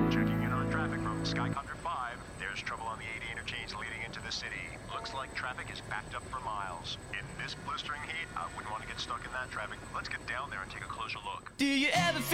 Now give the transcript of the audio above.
Checking in on traffic from Skycopter 5. There's trouble on the 80 interchange leading into the city. Looks like traffic is backed up for miles. In this blistering heat, I wouldn't want to get stuck in that traffic. Let's get down there and take a closer look. Do you ever feel